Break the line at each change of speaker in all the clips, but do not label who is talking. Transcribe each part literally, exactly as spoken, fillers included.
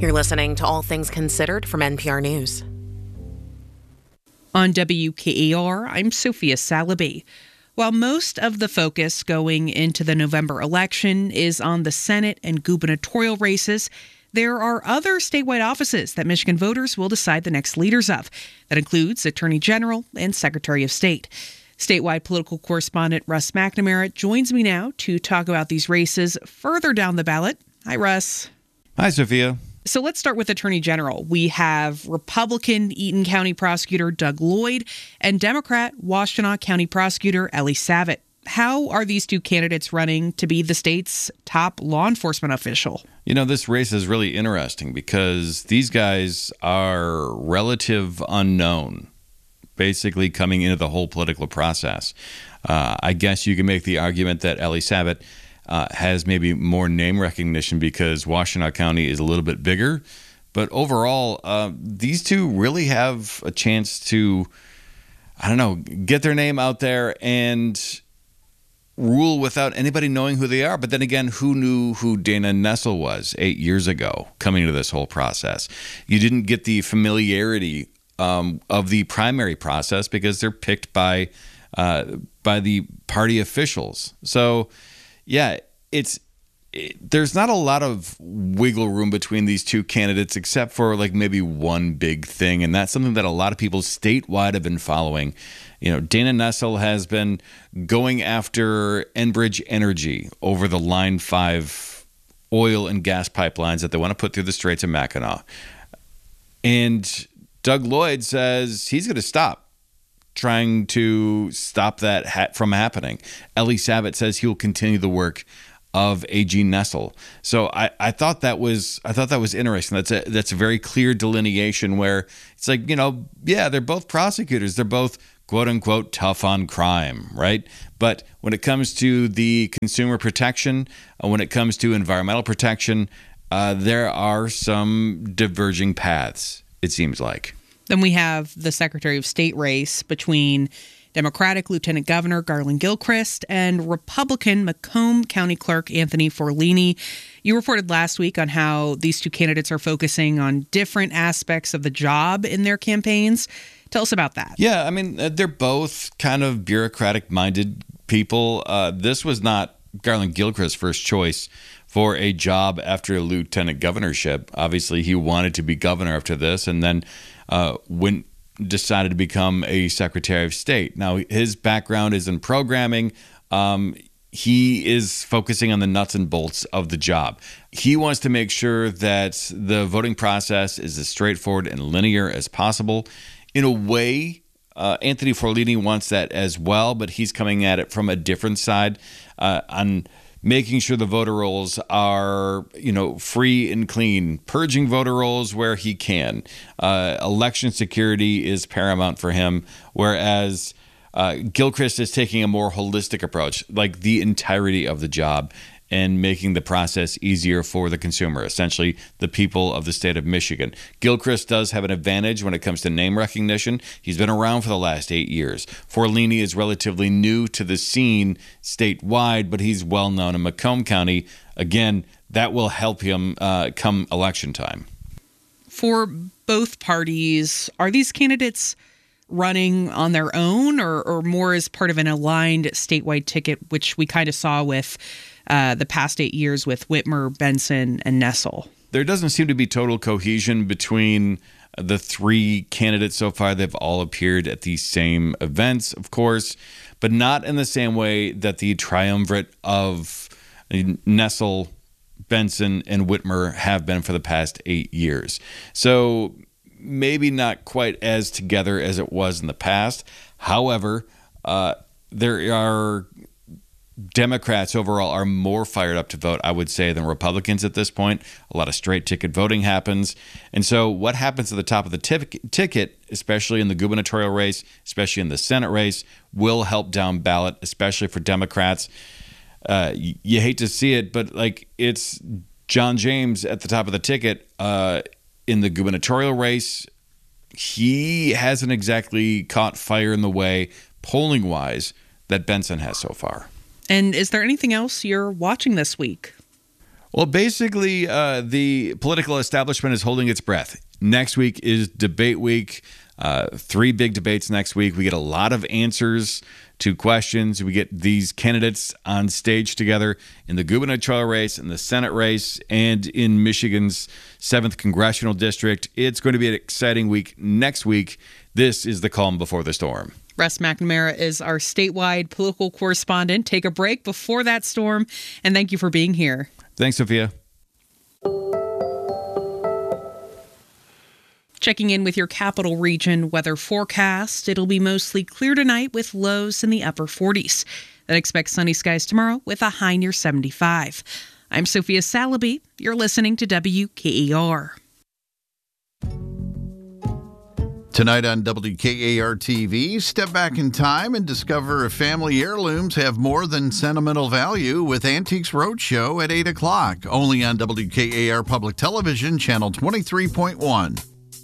You're listening to All Things Considered from N P R News.
On W K A R, I'm Sophia Salaby. While most of the focus going into the November election is on the Senate and gubernatorial races, there are other statewide offices that Michigan voters will decide the next leaders of. That includes Attorney General and Secretary of State. Statewide political correspondent Russ McNamara joins me now to talk about these races further down the ballot. Hi, Russ.
Hi, Sophia.
So let's start with Attorney General. We have Republican Eaton County Prosecutor Doug Lloyd and Democrat Washtenaw County Prosecutor Ellie Savitt. How are these two candidates running to be the state's top law enforcement official?
You know, this race is really interesting because these guys are relative unknown, basically coming into the whole political process. Uh, I guess you can make the argument that Ellie Savitt Uh, has maybe more name recognition because Washtenaw County is a little bit bigger. But overall, uh, these two really have a chance to, I don't know, get their name out there and rule without anybody knowing who they are. But then again, who knew who Dana Nessel was eight years ago coming into this whole process? You didn't get the familiarity um, of the primary process because they're picked by uh, by the party officials. So Yeah, it's it, there's not a lot of wiggle room between these two candidates except for like maybe one big thing, and that's something that a lot of people statewide have been following. You know, Dana Nessel has been going after Enbridge Energy over the Line five oil and gas pipelines that they want to put through the Straits of Mackinac. And Doug Lloyd says he's going to stop trying to stop that ha- from happening. Ellie Savitt says he will continue the work of A G Nessel. So I, I thought that was I thought that was interesting. That's a that's a very clear delineation where it's like, you know, yeah, they're both prosecutors. They're both quote unquote tough on crime, right? But when it comes to the consumer protection, uh, when it comes to environmental protection, uh, there are some diverging paths, it seems like.
Then we have the Secretary of State race between Democratic Lieutenant Governor Garland Gilchrist and Republican Macomb County Clerk Anthony Forlini. You reported last week on how these two candidates are focusing on different aspects of the job in their campaigns. Tell us about that.
Yeah, I mean, they're both kind of bureaucratic-minded people. Uh, this was not Garland Gilchrist's first choice for a job after a lieutenant governorship. Obviously, he wanted to be governor after this, and then uh, went decided to become a Secretary of State. Now, his background is in programming. Um, he is focusing on the nuts and bolts of the job. He wants to make sure that the voting process is as straightforward and linear as possible. In a way, uh, Anthony Forlini wants that as well, but he's coming at it from a different side uh, on making sure the voter rolls are, you know, free and clean, purging voter rolls where he can. Uh, election security is paramount for him, whereas uh, Gilchrist is taking a more holistic approach, like the entirety of the job, and making the process easier for the consumer, essentially the people of the state of Michigan. Gilchrist does have an advantage when it comes to name recognition. He's been around for the last eight years. Forlini is relatively new to the scene statewide, but he's well known in Macomb County. Again, that will help him uh, come election time.
For both parties, are these candidates running on their own or, or more as part of an aligned statewide ticket, which we kind of saw with uh, the past eight years with Whitmer, Benson, and Nessel?
There doesn't seem to be total cohesion between the three candidates so far. They've all appeared at the same events, of course, but not in the same way that the triumvirate of Nessel, Benson, and Whitmer have been for the past eight years. So maybe not quite as together as it was in the past. However, uh, there are Democrats overall are more fired up to vote, I would say, than Republicans at this point. A lot of straight ticket voting happens. And so what happens at the top of the tic- ticket, especially in the gubernatorial race, especially in the Senate race, will help down ballot, especially for Democrats. Uh, you, you hate to see it, but like it's John James at the top of the ticket uh, in the gubernatorial race. He hasn't exactly caught fire in the way, polling-wise, that Benson has so far.
And is there anything else you're watching this week?
Well, basically, uh, the political establishment is holding its breath. Next week is debate week. Uh, three big debates next week. We get a lot of answers to questions. We get these candidates on stage together in the gubernatorial race, in the Senate race, and in Michigan's seventh Congressional District. It's going to be an exciting week next week. This is the calm before the storm.
Russ McNamara is our statewide political correspondent. Take a break before that storm, and thank you for being here.
Thanks, Sophia.
Checking in with your capital region weather forecast. It'll be mostly clear tonight with lows in the upper forties. Then expect sunny skies tomorrow with a high near seventy-five. I'm Sophia Salaby. You're listening to W K E R.
Tonight on W K A R T V, step back in time and discover if family heirlooms have more than sentimental value with Antiques Roadshow at eight o'clock, only on W K A R Public Television, Channel twenty-three point one.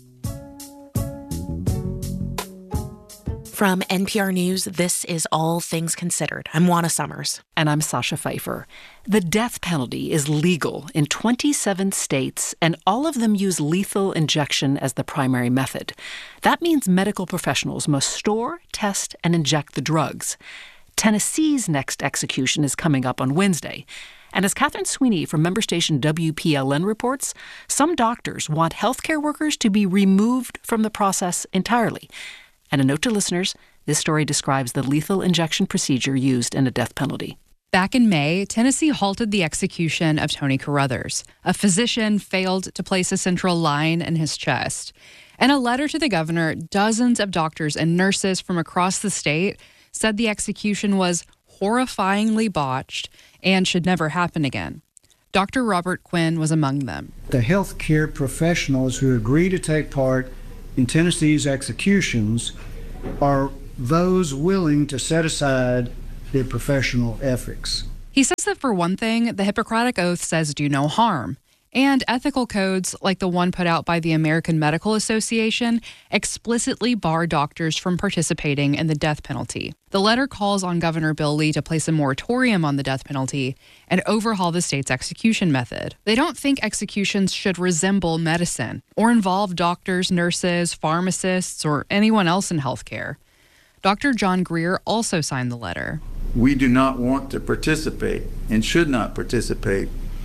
From N P R News, this is All Things Considered. I'm Juana Summers.
And I'm Sasha Pfeiffer. The death penalty is legal in twenty-seven states, and all of them use lethal injection as the primary method. That means medical professionals must store, test, and inject the drugs. Tennessee's next execution is coming up on Wednesday. And as Catherine Sweeney from member station W P L N reports, some doctors want healthcare workers to be removed from the process entirely. And a note to listeners, this story describes the lethal injection procedure used in a death penalty.
Back in May, Tennessee halted the execution of Tony Carruthers. A physician failed to place a central line in his chest. In a letter to the governor, dozens of doctors and nurses from across the state said the execution was horrifyingly botched and should never happen again. Doctor Robert Quinn was among them.
The healthcare professionals who agree to take part in Tennessee's executions are those willing to set aside their professional ethics.
He says that for one thing, the Hippocratic Oath says do no harm. And ethical codes like the one put out by the American Medical Association explicitly bar doctors from participating in the death penalty. The letter calls on Governor Bill Lee to place a moratorium on the death penalty and overhaul the state's execution method. They don't think executions should resemble medicine or involve doctors, nurses, pharmacists, or anyone else in healthcare. Doctor John Greer also signed the letter.
We do not want to participate and should not participate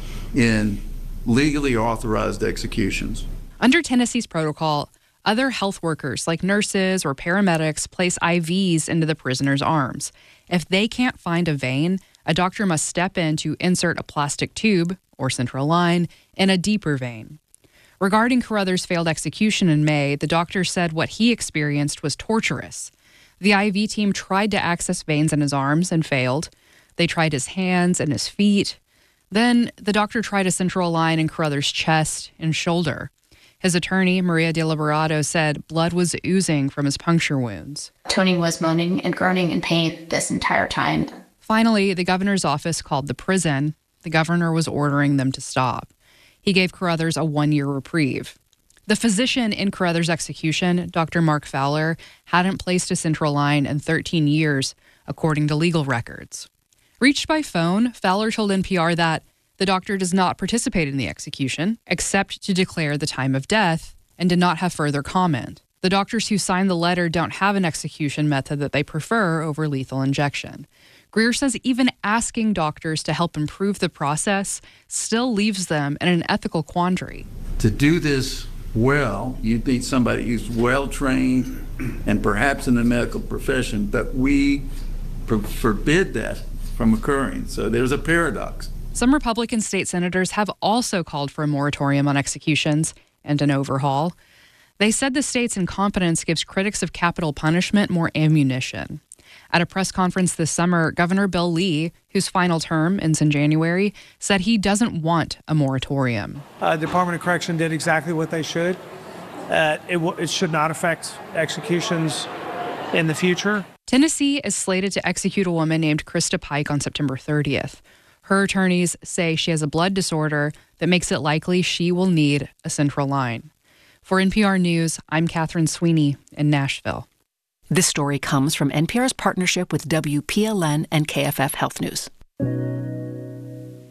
in legally authorized executions.
Under Tennessee's protocol, other health workers like nurses or paramedics place I Vs into the prisoner's arms. If they can't find a vein, a doctor must step in to insert a plastic tube or central line in a deeper vein. Regarding Carruthers' failed execution in May, the doctor said what he experienced was torturous. The I V team tried to access veins in his arms and failed. They tried his hands and his feet. Then the doctor tried a central line in Carruthers' chest and shoulder. His attorney, Maria De Liberato, said blood was oozing from his puncture wounds.
Tony was moaning and groaning in pain this entire time.
Finally, the governor's office called the prison. The governor was ordering them to stop. He gave Carruthers a one-year reprieve. The physician in Carruthers' execution, Doctor Mark Fowler, hadn't placed a central line in thirteen years, according to legal records. Reached by phone, Fowler told N P R that the doctor does not participate in the execution, except to declare the time of death, and did not have further comment. The doctors who signed the letter don't have an execution method that they prefer over lethal injection. Greer says even asking doctors to help improve the process still leaves them in an ethical quandary.
To do this well, you need somebody who's well-trained and perhaps in the medical profession, but we pr- forbid that from occurring. So there's a paradox.
Some Republican state senators have also called for a moratorium on executions and an overhaul. They said the state's incompetence gives critics of capital punishment more ammunition. At a press conference this summer, Governor Bill Lee, whose final term ends in January, said he doesn't want a moratorium.
Uh, the Department of Correction did exactly what they should. Uh, it, w- it should not affect executions in the future.
Tennessee is slated to execute a woman named Krista Pike on September thirtieth. Her attorneys say she has a blood disorder that makes it likely she will need a central line. For N P R News, I'm Catherine Sweeney in Nashville.
This story comes from N P R's partnership with W P L N and K F F Health News.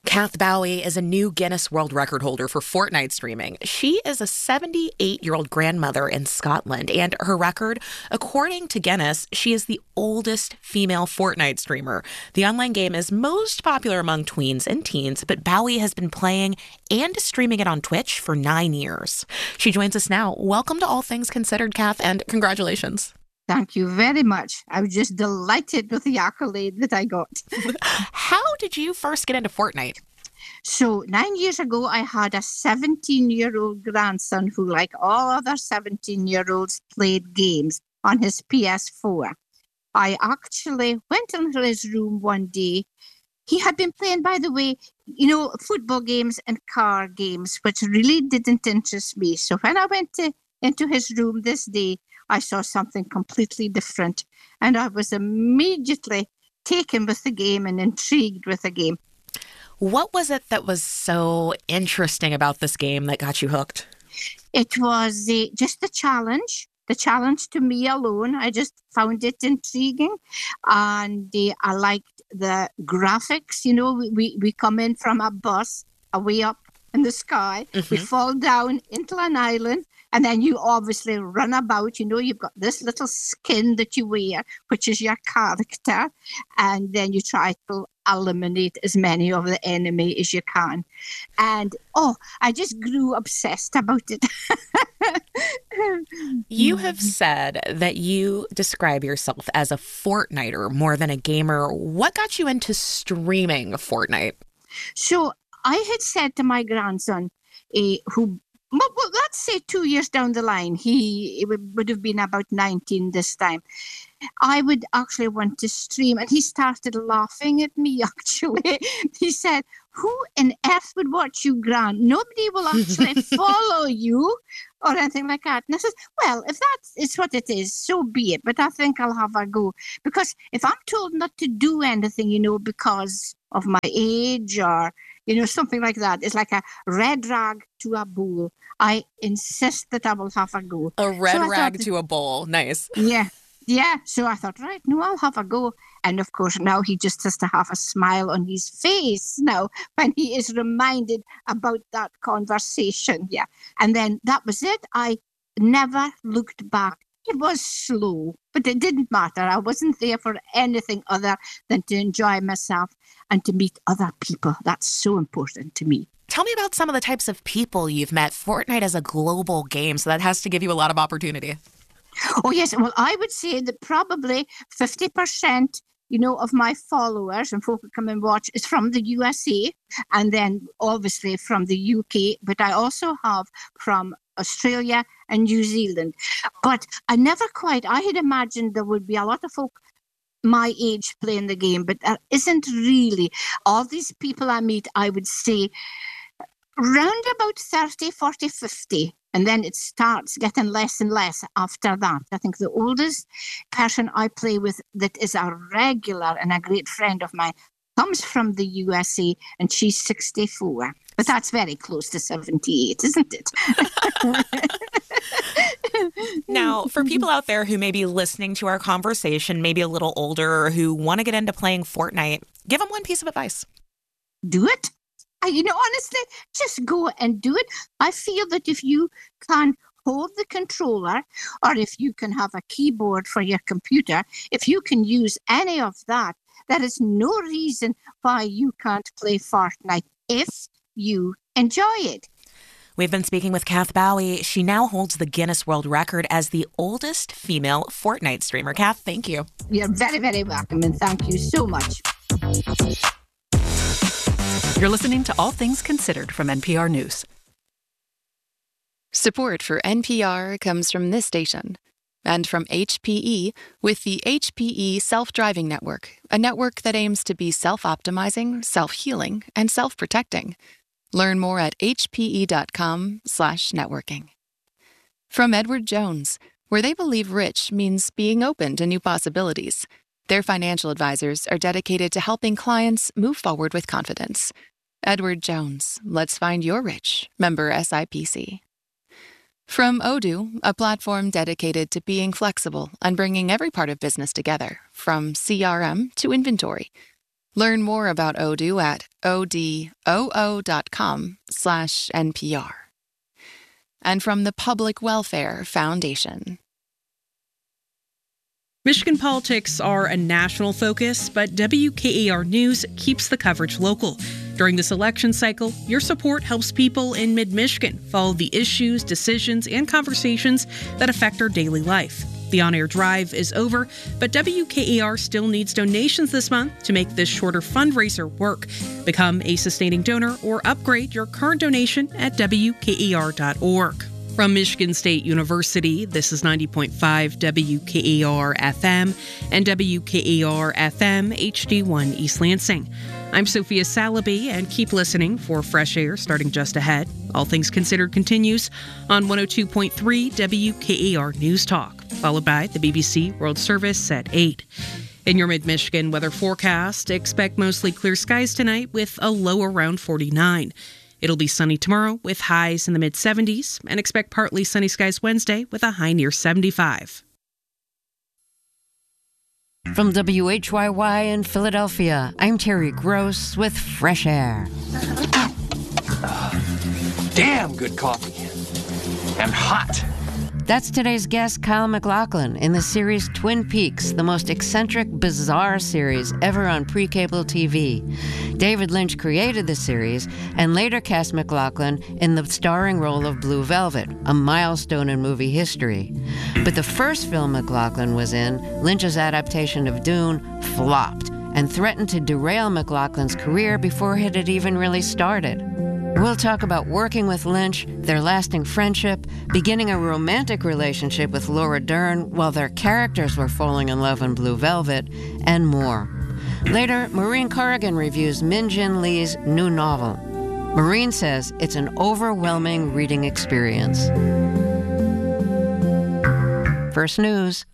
Kath Bowie is a new Guinness World Record holder for Fortnite streaming. She is a seventy-eight-year-old grandmother in Scotland, and her record, according to Guinness, she is the oldest female Fortnite streamer. The online game is most popular among tweens and teens, but Bowie has been playing and streaming it on Twitch for nine years. She joins us now. Welcome to All Things Considered, Kath, and congratulations.
Thank you very much. I was just delighted with the accolade that I got.
How did you first get into Fortnite?
So nine years ago, I had a seventeen-year-old grandson who, like all other seventeen-year-olds, played games on his P S four. I actually went into his room one day. He had been playing, by the way, you know, football games and car games, which really didn't interest me. So when I went to, into his room this day, I saw something completely different, and I was immediately taken with the game and intrigued with the game.
What was it that was so interesting about this game that got you hooked?
It was uh, just the challenge, the challenge to me alone. I just found it intriguing, and uh, I liked the graphics. You know, we, we come in from a bus, away up in the sky, mm-hmm. we fall down into an island, and then you obviously run about. You know, you've got this little skin that you wear, which is your character. And then you try to eliminate as many of the enemy as you can. And, oh, I just grew obsessed about it.
You have said that you describe yourself as a Fortniter more than a gamer. What got you into streaming Fortnite?
So I had said to my grandson, uh, who Well, well, let's say two years down the line, he, he would have been about nineteen this time. I would actually want to stream. And he started laughing at me, actually. He said, who on earth would watch you, Gran? Nobody will actually follow you or anything like that. And I said, well, if that is what it is, so be it. But I think I'll have a go. Because if I'm told not to do anything, you know, because of my age or, you know, something like that, it's like a red rag to a bull. I insist that I will have a go.
A red
so
rag
thought,
to a bull. Nice.
Yeah. Yeah. So I thought, right, no, I'll have a go. And of course, now he just has to have a smile on his face now when he is reminded about that conversation. Yeah. And then that was it. I never looked back. It was slow, but it didn't matter. I wasn't there for anything other than to enjoy myself and to meet other people. That's so important to me.
Tell me about some of the types of people you've met. Fortnite is a global game, so that has to give you a lot of opportunity.
Oh, yes. Well, I would say that probably fifty percent, you know, of my followers and folk who come and watch is from the U S A, and then obviously from the U K, but I also have from Australia and New Zealand. But I never quite, I had imagined there would be a lot of folk my age playing the game, but that isn't really. All these people I meet, I would say, round about thirty, forty, fifty. And then it starts getting less and less after that. I think the oldest person I play with that is a regular and a great friend of mine comes from the U S A, and she's sixty-four. But that's very close to seventy-eight, isn't it?
Now, for people out there who may be listening to our conversation, maybe a little older, or who want to get into playing Fortnite, give them one piece of advice.
Do it. You know, honestly, just go and do it. I feel that if you can hold the controller, or if you can have a keyboard for your computer, if you can use any of that, there is no reason why you can't play Fortnite if you enjoy it.
We've been speaking with Kath Bowie. She now holds the Guinness World Record as the oldest female Fortnite streamer. Kath, thank you.
You're very, very welcome, and thank you so much.
You're listening to All Things Considered from N P R News.
Support for N P R comes from this station and from H P E with the H P E Self-Driving Network, a network that aims to be self-optimizing, self-healing, and self-protecting. Learn more at hpe.com slash networking. From Edward Jones, where they believe rich means being open to new possibilities. Their financial advisors are dedicated to helping clients move forward with confidence. Edward Jones, let's find your rich. Member S I P C. From Odoo, a platform dedicated to being flexible and bringing every part of business together, from C R M to inventory. Learn more about Odoo at odoo.com slash NPR. And from the Public Welfare Foundation.
Michigan politics are a national focus, but W K A R News keeps the coverage local. During this election cycle, your support helps people in mid-Michigan follow the issues, decisions, and conversations that affect our daily life. The on-air drive is over, but W K A R still needs donations this month to make this shorter fundraiser work. Become a sustaining donor or upgrade your current donation at W K A R dot org. From Michigan State University, this is ninety point five W K A R F M and W K A R F M H D one East Lansing. I'm Sophia Salaby, and keep listening for Fresh Air starting just ahead. All Things Considered continues on one oh two point three W K A R News Talk, followed by the B B C World Service at eight. In your mid-Michigan weather forecast, expect mostly clear skies tonight with a low around forty-nine. It'll be sunny tomorrow with highs in the mid-seventies, and expect partly sunny skies Wednesday with a high near seventy-five.
From W H Y Y in Philadelphia, I'm Terry Gross with Fresh Air.
Damn good coffee. And hot.
That's today's guest, Kyle MacLachlan, in the series Twin Peaks, the most eccentric, bizarre series ever on pre-cable T V. David Lynch created the series and later cast MacLachlan in the starring role of Blue Velvet, a milestone in movie history. But the first film MacLachlan was in, Lynch's adaptation of Dune, flopped and threatened to derail MacLachlan's career before it had even really started. We'll talk about working with Lynch, their lasting friendship, beginning a romantic relationship with Laura Dern while their characters were falling in love in Blue Velvet, and more. Later, Maureen Corrigan reviews Min Jin Lee's new novel. Maureen says it's an overwhelming reading experience. First News.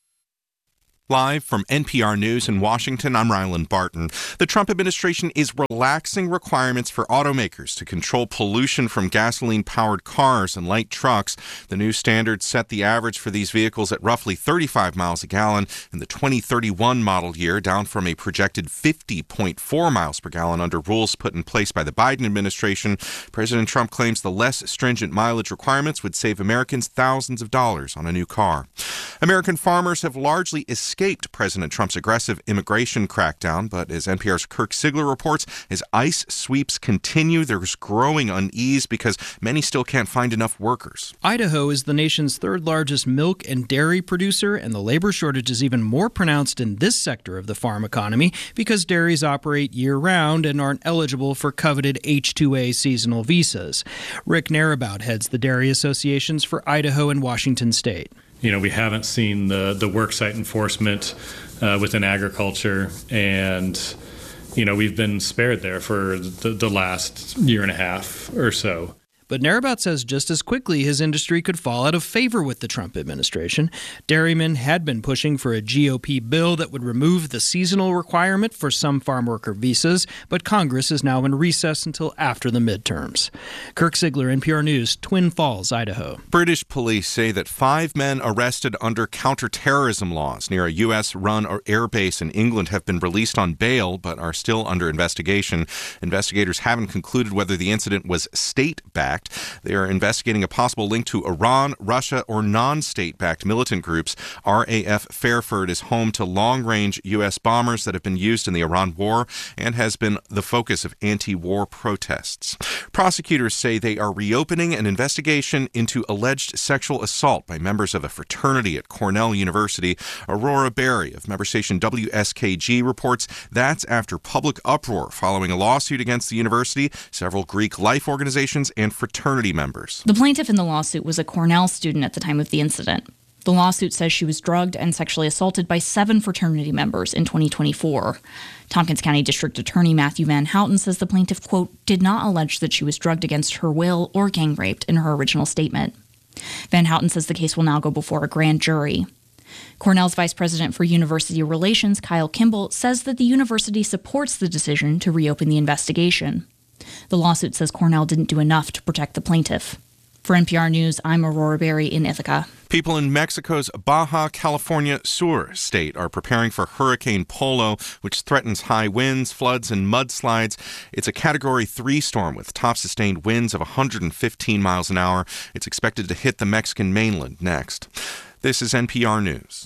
Live from N P R News in Washington, I'm Ryland Barton. The Trump administration is relaxing requirements for automakers to control pollution from gasoline-powered cars and light trucks. The new standards set the average for these vehicles at roughly thirty-five miles a gallon in the twenty thirty-one model year, down from a projected fifty point four miles per gallon under rules put in place by the Biden administration. President Trump claims the less stringent mileage requirements would save Americans thousands of dollars on a new car. American farmers have largely escaped President Trump's aggressive immigration crackdown, but as N P R's Kirk Sigler reports, as ICE sweeps continue, there's growing unease because many still can't find enough workers.
Idaho is the nation's third largest milk and dairy producer, and the labor shortage is even more pronounced in this sector of the farm economy because dairies operate year-round and aren't eligible for coveted H two A seasonal visas. Rick Narabout heads the dairy associations for Idaho and Washington State.
You know, we haven't seen the, the worksite enforcement uh, within agriculture, and, you know, we've been spared there for the, the last year and a half or so.
But Narabout says just as quickly his industry could fall out of favor with the Trump administration. Dairymen had been pushing for a G O P bill that would remove the seasonal requirement for some farm worker visas, but Congress is now in recess until after the midterms. Kirk Sigler, N P R News, Twin Falls, Idaho.
British police say that five men arrested under counterterrorism laws near a U S-run airbase in England have been released on bail but are still under investigation. Investigators haven't concluded whether the incident was state-backed. They are investigating a possible link to Iran, Russia, or non-state-backed militant groups. R A F Fairford is home to long-range U S bombers that have been used in the Iran war and has been the focus of anti-war protests. Prosecutors say they are reopening an investigation into alleged sexual assault by members of a fraternity at Cornell University. Aurora Berry of member station W S K G reports that's after public uproar following a lawsuit against the university, several Greek life organizations, and fraternity members.
The plaintiff in the lawsuit was a Cornell student at the time of the incident. The lawsuit says she was drugged and sexually assaulted by seven fraternity members in twenty twenty-four. Tompkins County District Attorney Matthew Van Houten says the plaintiff, quote, did not allege that she was drugged against her will or gang raped in her original statement. Van Houten says the case will now go before a grand jury. Cornell's Vice President for University Relations, Kyle Kimball, says that the university supports the decision to reopen the investigation. The lawsuit says Cornell didn't do enough to protect the plaintiff. For N P R News, I'm Aurora Berry in Ithaca.
People in Mexico's Baja California Sur state are preparing for Hurricane Polo, which threatens high winds, floods, and mudslides. It's a Category three storm with top sustained winds of one hundred fifteen miles an hour. It's expected to hit the Mexican mainland next. This is N P R News.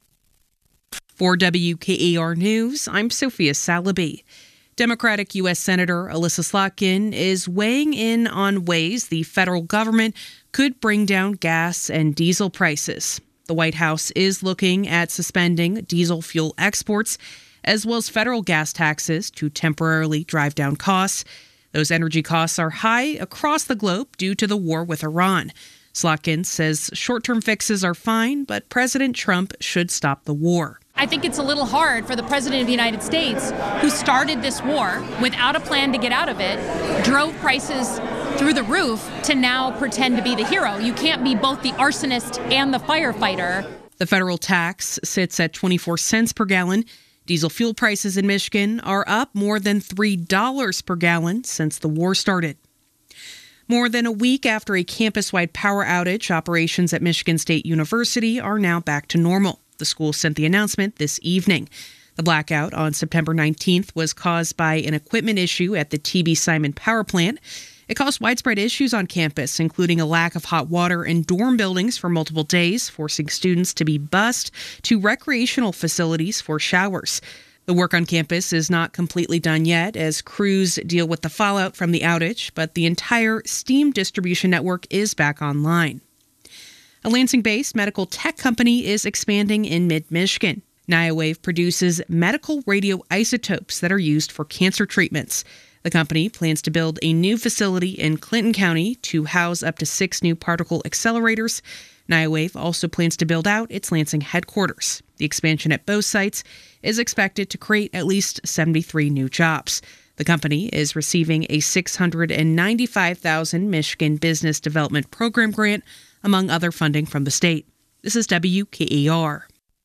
For W K A R News, I'm Sophia Salaby. Democratic U S Senator Elissa Slotkin is weighing in on ways the federal government could bring down gas and diesel prices. The White House is looking at suspending diesel fuel exports, as well as federal gas taxes to temporarily drive down costs. Those energy costs are high across the globe due to the war with Iran. Slotkin says short-term fixes are fine, but President Trump should stop the war.
I think it's a little hard for the President of the United States, who started this war without a plan to get out of it, drove prices through the roof, to now pretend to be the hero. You can't be both the arsonist and the firefighter.
The federal tax sits at twenty-four cents per gallon. Diesel fuel prices in Michigan are up more than three dollars per gallon since the war started. More than a week after a campus-wide power outage, operations at Michigan State University are now back to normal. The school sent the announcement this evening. The blackout on September nineteenth was caused by an equipment issue at the T B Simon power plant. It caused widespread issues on campus, including a lack of hot water in dorm buildings for multiple days, forcing students to be bused to recreational facilities for showers. The work on campus is not completely done yet as crews deal with the fallout from the outage, but the entire steam distribution network is back online. A Lansing-based medical tech company is expanding in mid-Michigan. Niowave produces medical radioisotopes that are used for cancer treatments. The company plans to build a new facility in Clinton County to house up to six new particle accelerators. Niowave also plans to build out its Lansing headquarters. The expansion at both sites is expected to create at least seventy-three new jobs. The company is receiving a six hundred ninety-five thousand dollars Michigan Business Development Program grant, among other funding from the state. This is W K A R.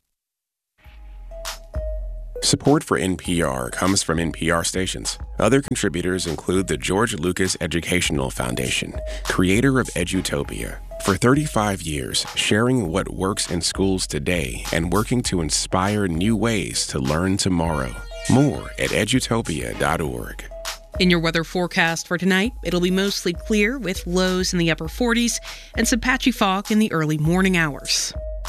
Support for N P R comes from N P R stations. Other contributors include the George Lucas Educational Foundation, creator of Edutopia. For thirty-five years, sharing what works in schools today and working to inspire new ways to learn tomorrow. More at edutopia dot org.
In your weather forecast for tonight, it'll be mostly clear with lows in the upper forties and some patchy fog in the early morning hours.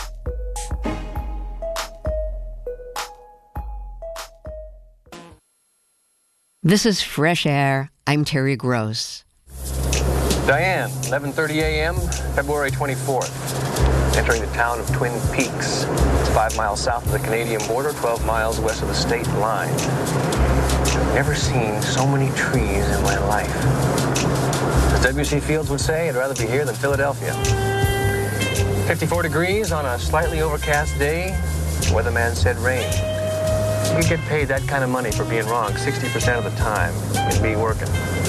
This is Fresh Air. I'm Terry Gross.
Diane, eleven thirty a.m., February twenty-fourth. Entering the town of Twin Peaks. It's five miles south of the Canadian border, twelve miles west of the state line. I've never seen so many trees in my life. As W C Fields would say, I'd rather be here than Philadelphia. fifty-four degrees on a slightly overcast day. The weatherman said rain. You could get paid that kind of money for being wrong sixty percent of the time. You'd be working.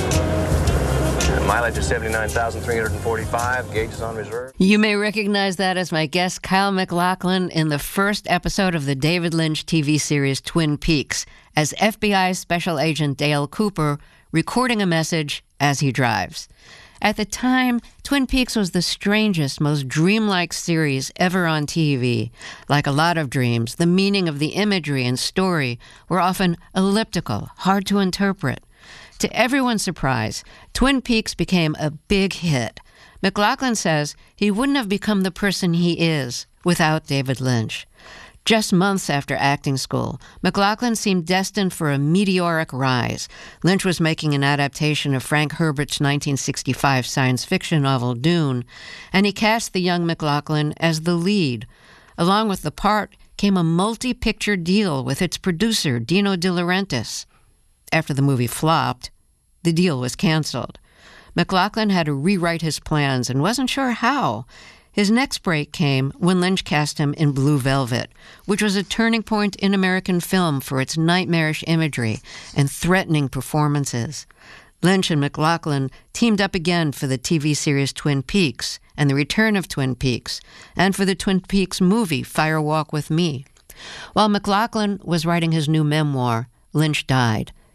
Mileage is seventy-nine thousand three hundred forty-five. Gauge is on reserve.
You may recognize that as my guest Kyle MacLachlan in the first episode of the David Lynch T V series Twin Peaks as F B I Special Agent Dale Cooper recording a message as he drives. At the time, Twin Peaks was the strangest, most dreamlike series ever on T V. Like a lot of dreams, the meaning of the imagery and story were often elliptical, hard to interpret. To everyone's surprise, Twin Peaks became a big hit. MacLachlan says he wouldn't have become the person he is without David Lynch. Just months after acting school, MacLachlan seemed destined for a meteoric rise. Lynch was making an adaptation of Frank Herbert's nineteen sixty-five science fiction novel Dune, and he cast the young MacLachlan as the lead. Along with the part came a multi-picture deal with its producer, Dino De Laurentiis. After the movie flopped, the deal was canceled. MacLachlan had to rewrite his plans and wasn't sure how. His next break came when Lynch cast him in Blue Velvet, which was a turning point in American film for its nightmarish imagery and threatening performances. Lynch and MacLachlan teamed up again for the T V series Twin Peaks and the return of Twin Peaks, and for the Twin Peaks movie Fire Walk with Me. While MacLachlan was writing his new memoir, Lynch died.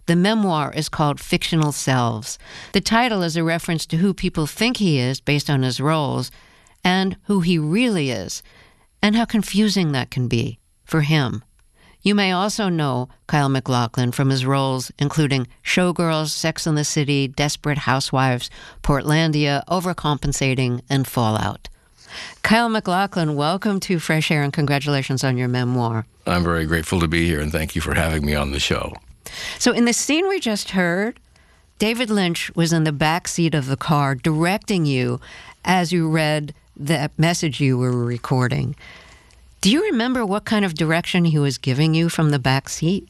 The memoir is called Fictional Selves. The title is a reference to who people think he is based on his roles and who he really is, and how confusing that can be for him. You may also know Kyle MacLachlan from his roles including Showgirls, Sex and the City, Desperate Housewives, Portlandia, Overcompensating, and Fallout. Kyle MacLachlan, welcome to Fresh Air and congratulations on your memoir.
I'm very grateful to be here and thank you for having me on the show.
So in the scene we just heard, David Lynch was in the back seat of the car directing you as you read the message you were recording. Do you remember what kind of direction he was giving you from the back seat?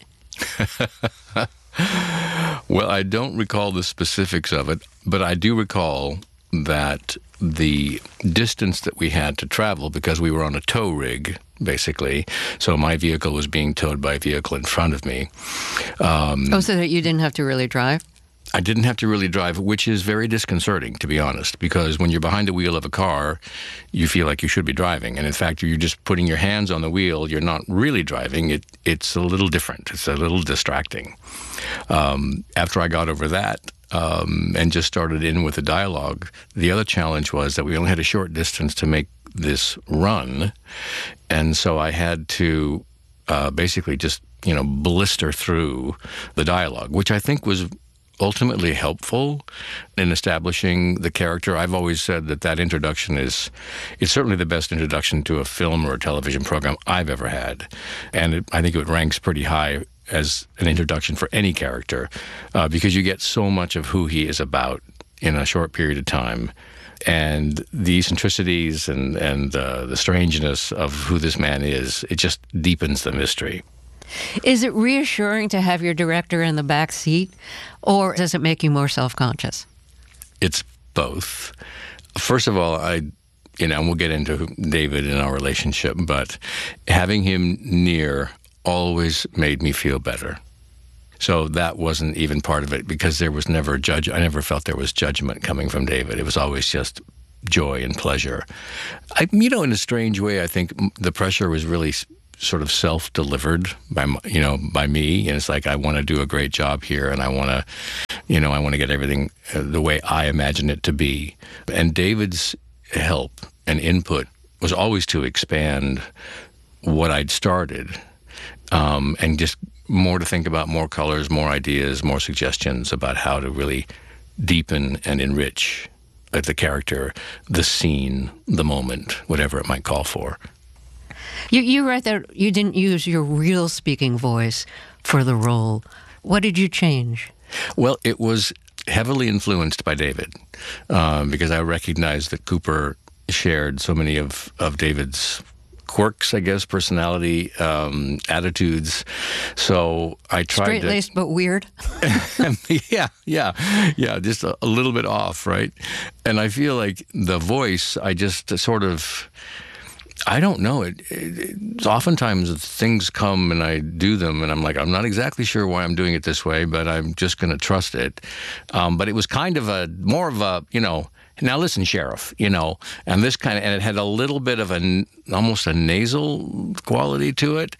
Well, I don't recall the specifics of it, but I do recall that the distance that we had to travel, because we were on a tow rig, basically, so my vehicle was being towed by a vehicle in front of me. Um,
oh, so that you didn't have to really drive?
I didn't have to really drive, which is very disconcerting, to be honest, because when you're behind the wheel of a car, you feel like you should be driving. And in fact, you're just putting your hands on the wheel. You're not really driving. It, it's a little different. It's a little distracting. Um, after I got over that um, and just started in with the dialogue, the other challenge was that we only had a short distance to make this run. And so I had to uh, basically just, you know, blister through the dialogue, which I think was ultimately helpful in establishing the character. I've always said that that introduction is is certainly the best introduction to a film or a television program I've ever had. And it, I think it ranks pretty high as an introduction for any character uh, because you get so much of who he is about in a short period of time. And the eccentricities and, and uh, the strangeness of who this man is, it just deepens the mystery.
Is it reassuring to have your director in the back seat, or does it make you more self-conscious?
It's both. First of all, I, you know, and we'll get into David and our relationship, but having him near always made me feel better. So that wasn't even part of it because there was never judge. I never felt there was judgment coming from David. It was always just joy and pleasure. I, you know, in a strange way, I think the pressure was really sort of self-delivered by, you know, by me. And it's like, I want to do a great job here and I want to, you know, I want to get everything the way I imagine it to be. And David's help and input was always to expand what I'd started um, and just more to think about, more colors, more ideas, more suggestions about how to really deepen and enrich the character, the scene, the moment, whatever it might call for.
You, you write that you didn't use your real speaking voice for the role. What did you change?
Well, it was heavily influenced by David um, because I recognized that Cooper shared so many of, of David's quirks, I guess, personality, um, attitudes. So I tried to...
Straight-laced but weird.
yeah, yeah, yeah, just a, a little bit off, right? And I feel like the voice, I just sort of... I don't know. It, it, it oftentimes things come and I do them and I'm like, I'm not exactly sure why I'm doing it this way, but I'm just going to trust it. Um, but it was kind of a, more of a, you know, now listen, Sheriff, you know, and this kind of, and it had a little bit of an, almost a nasal quality to it.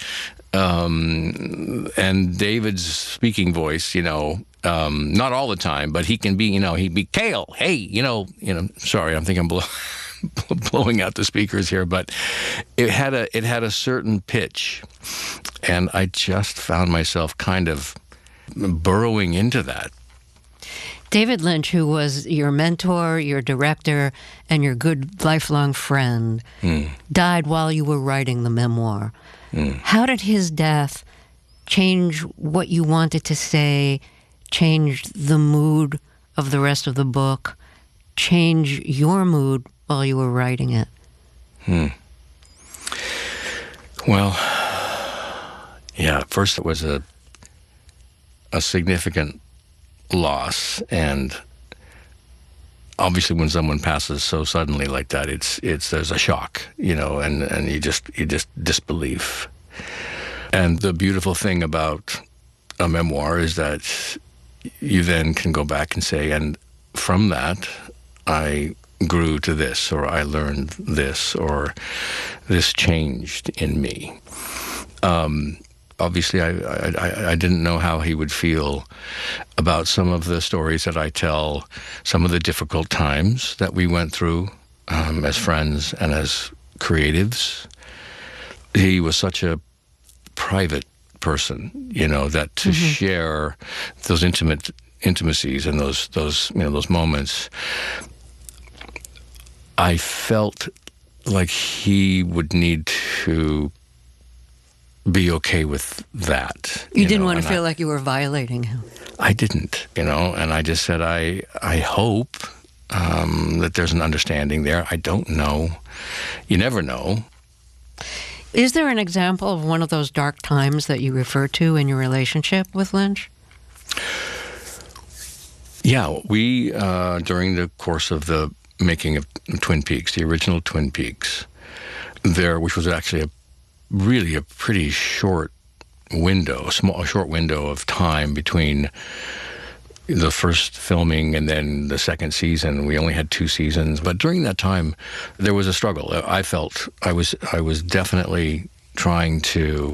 Um, and David's speaking voice, you know, um, not all the time, but he can be, you know, he'd be Cale. Hey, you know, you know, sorry, I'm thinking below. blowing out the speakers here, but it had a it had a certain pitch, and I just found myself kind of burrowing into that.
David Lynch, who was your mentor, your director, and your good lifelong friend, mm. died while you were writing the memoir. Mm. How did his death change what you wanted to say, change the mood of the rest of the book, change your mood while you were writing it?
Hmm. Well, yeah, first it was a a significant loss, and obviously when someone passes so suddenly like that, it's it's there's a shock, you know, and, and you just you just disbelief. And the beautiful thing about a memoir is that you then can go back and say, and from that, I grew to this, or I learned this, or this changed in me. Um, obviously, I, I I didn't know how he would feel about some of the stories that I tell, some of the difficult times that we went through um, as friends and as creatives. He was such a private person, you know, that to mm-hmm. share those intimate intimacies and those those you know those moments, I felt like he would need to be okay with that.
You, you didn't
know?
want to
and
feel
I,
like you were violating him.
I didn't, you know, and I just said, I I hope um, that there's an understanding there. I don't know. You never know.
Is there an example of one of those dark times that you refer to in your relationship with Lynch?
Yeah, we, uh, during the course of the making of Twin Peaks, the original Twin Peaks, there, which was actually a really a pretty short window, a small, a short window of time between the first filming and then the second season. We only had two seasons, but during that time, there was a struggle. I felt I was I was definitely trying to,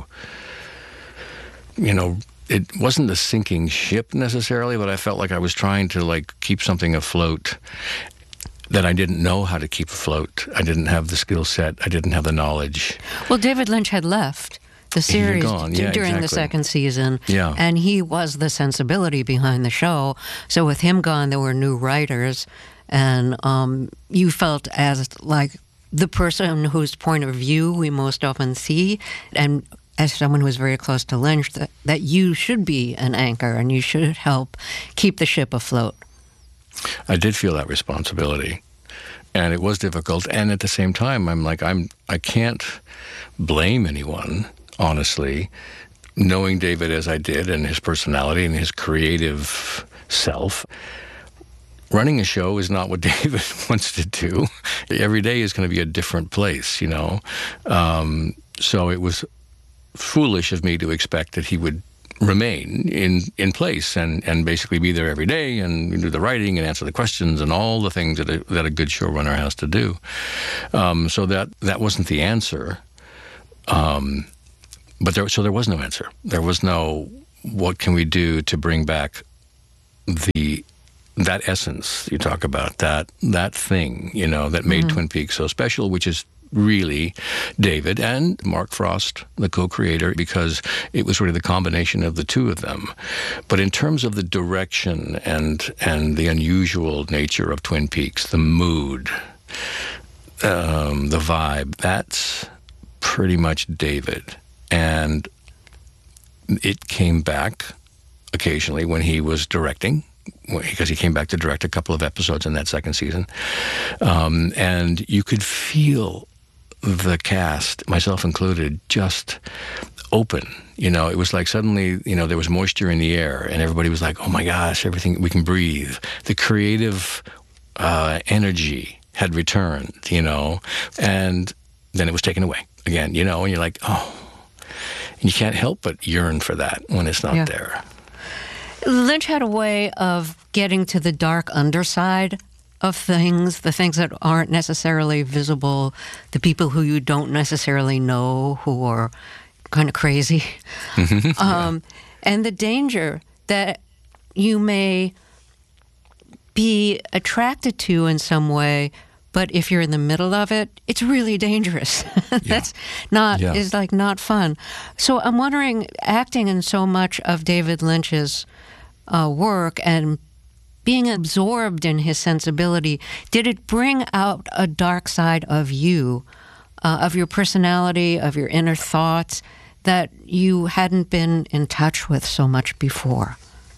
you know, it wasn't a sinking ship necessarily, but I felt like I was trying to like keep something afloat that I didn't know how to keep afloat. I didn't have the skill set. I didn't have the knowledge.
Well, David Lynch had left the series
gone. Yeah,
during
exactly.
the second season,
yeah.
and he was the sensibility behind the show. So with him gone, there were new writers, and um, you felt as like the person whose point of view we most often see, and as someone who was very close to Lynch, that, that you should be an anchor and you should help keep the ship afloat.
I did feel that responsibility, and it was difficult. And at the same time, I'm like, I'm, I can't blame anyone, honestly, knowing David as I did and his personality and his creative self. Running a show is not what David wants to do. Every day is going to be a different place, you know. Um, so it was foolish of me to expect that he would remain in, in place and, and basically be there every day and do the writing and answer the questions and all the things that a, that a good showrunner has to do. Um, so that that wasn't the answer. Um, but there, so there was no answer. There was no, what can we do to bring back the that essence you talk about, that that thing, you know, that made mm-hmm. Twin Peaks so special, which is really David and Mark Frost, the co-creator, because it was really the combination of the two of them. But in terms of the direction and and the unusual nature of Twin Peaks, the mood, um, the vibe, that's pretty much David. And it came back occasionally when he was directing, because he came back to direct a couple of episodes in that second season. Um, and you could feel the cast, myself included, just open. You know, it was like suddenly, you know, there was moisture in the air and everybody was like, oh my gosh, everything, we can breathe. The creative uh, energy had returned, you know, and then it was taken away again, you know, and you're like, oh, and you can't help but yearn for that when it's not yeah. there.
Lynch had a way of getting to the dark underside of things, the things that aren't necessarily visible, the people who you don't necessarily know who are kind of crazy, um, and the danger that you may be attracted to in some way, but if you're in the middle of it, it's really dangerous. That's yeah. not, yeah. is like not fun. So I'm wondering, acting in so much of David Lynch's uh, work and being absorbed in his sensibility, did it bring out a dark side of you, uh, of your personality, of your inner thoughts, that you hadn't been in touch with so much before?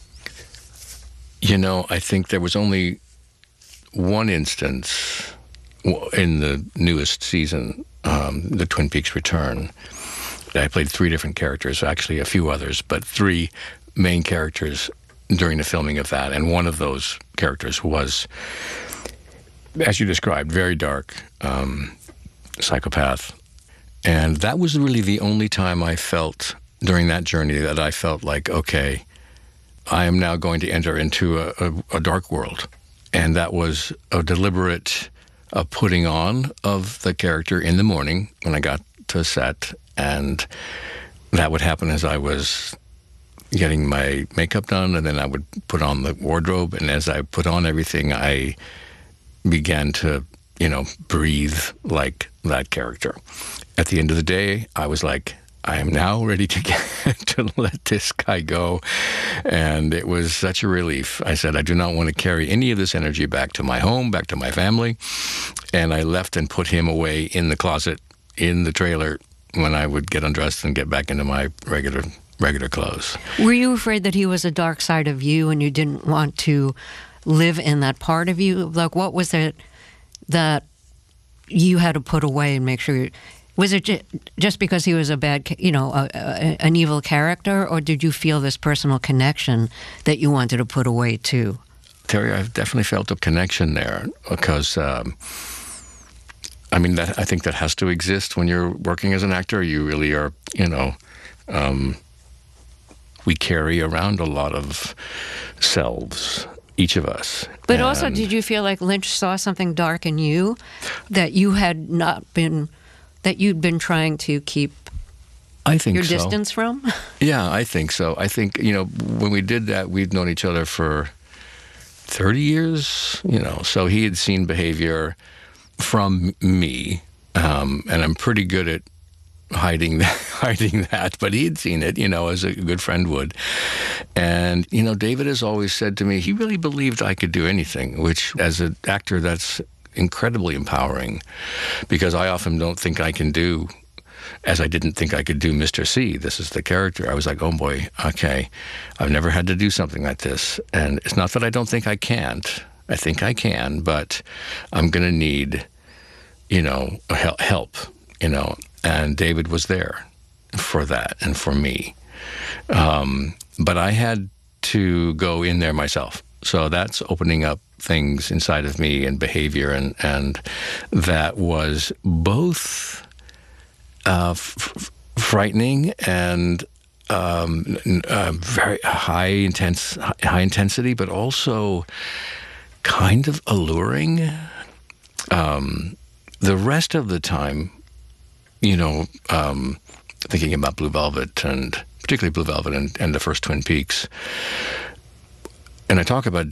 You know, I think there was only one instance in the newest season, um, the Twin Peaks Return. I played three different characters, actually a few others, but three main characters during the filming of that, and one of those characters was, as you described, very dark, um, psychopath. And that was really the only time I felt during that journey that I felt like, okay, I am now going to enter into a, a, a dark world. And that was a deliberate uh, putting on of the character in the morning when I got to set, and that would happen as I was getting my makeup done, and then I would put on the wardrobe, and as I put on everything, I began to, you know, breathe like that character. At the end of the day, I was like, I am now ready to get to let this guy go. And it was such a relief. I said, I do not want to carry any of this energy back to my home, back to my family. And I left and put him away in the closet, in the trailer, when I would get undressed and get back into my regular regular clothes.
Were you afraid that he was a dark side of you and you didn't want to live in that part of you? Like, what was it that you had to put away and make sure you... Was it just because he was a bad, you know, a, a, an evil character, or did you feel this personal connection that you wanted to put away too?
Terry, I've definitely felt a connection there because, um, I mean, that I think that has to exist when you're working as an actor. You really are, you know, um, we carry around a lot of selves, each of us.
But
and
also, did you feel like Lynch saw something dark in you that you had not been... that you'd been trying to keep
I think
your
so.
distance from?
Yeah, I think so. I think, you know, when we did that, we'd known each other for thirty years, you know, so he had seen behavior from me, um, and I'm pretty good at hiding that, hiding that, but he had seen it, you know, as a good friend would. And, you know, David has always said to me, he really believed I could do anything, which as an actor, that's incredibly empowering, because I often don't think I can do, as I didn't think I could do Mister C. This is the character. I was like, oh boy, okay, I've never had to do something like this. And it's not that I don't think I can't. I think I can, but I'm going to need, you know, help, you know. And David was there for that and for me. Um, but I had to go in there myself. So that's opening up things inside of me and behavior, and, and that was both uh, f- frightening and um, uh, very high intense, high intensity, but also kind of alluring. Um, the rest of the time, you know, um, thinking about Blue Velvet, and particularly Blue Velvet and, and the first Twin Peaks, and I talk about